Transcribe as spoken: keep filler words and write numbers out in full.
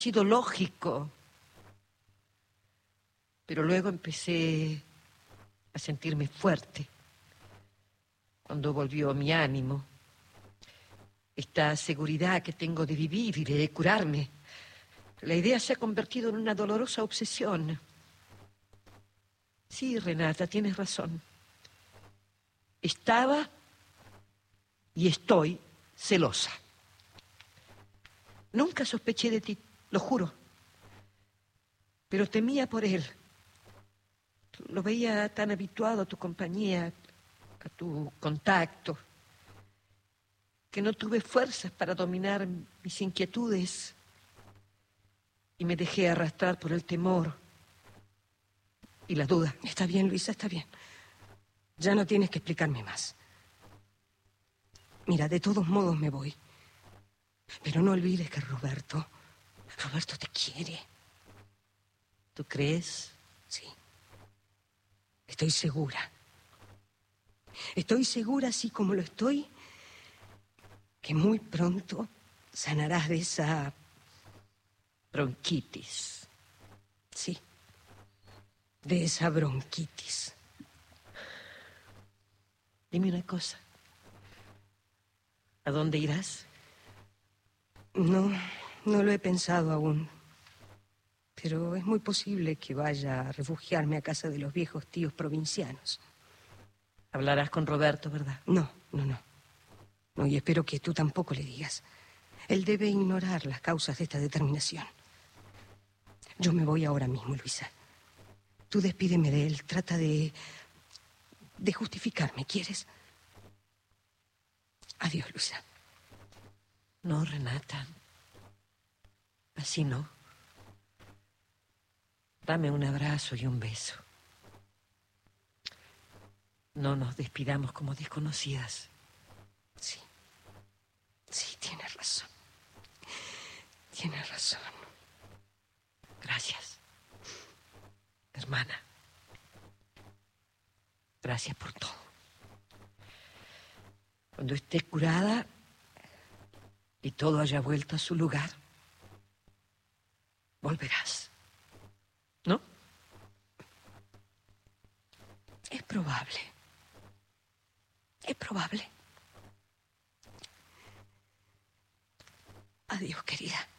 sido lógico. Pero luego empecé a sentirme fuerte. Cuando volvió mi ánimo, esta seguridad que tengo de vivir y de curarme, la idea se ha convertido en una dolorosa obsesión. Sí, Renata, tienes razón. Estaba y estoy celosa. Nunca sospeché de ti, lo juro. Pero temía por él. Lo veía tan habituado a tu compañía, a tu contacto, que no tuve fuerzas para dominar mis inquietudes y me dejé arrastrar por el temor y la duda. Está bien, Luisa, está bien. Ya no tienes que explicarme más. Mira, de todos modos me voy. Pero no olvides que Roberto... Roberto te quiere. ¿Tú crees? Sí. Estoy segura. Estoy segura, así como lo estoy, que muy pronto sanarás de esa bronquitis. Sí, de esa bronquitis. Dime una cosa. ¿A dónde irás? No, no lo he pensado aún. Pero es muy posible que vaya a refugiarme a casa de los viejos tíos provincianos. Hablarás con Roberto, ¿verdad? No, no, no. No, y espero que tú tampoco le digas. Él debe ignorar las causas de esta determinación. Yo me voy ahora mismo, Luisa. Tú despídeme de él. Trata de... de justificarme, ¿quieres? Adiós, Luisa. No, Renata. Así no. Dame un abrazo y un beso. No nos despidamos como desconocidas. Sí. Sí, tienes razón. Tienes razón. Gracias, hermana. Gracias por todo. Cuando estés curada y todo haya vuelto a su lugar, volverás. ¿No? Es probable. Es probable. Adiós, querida.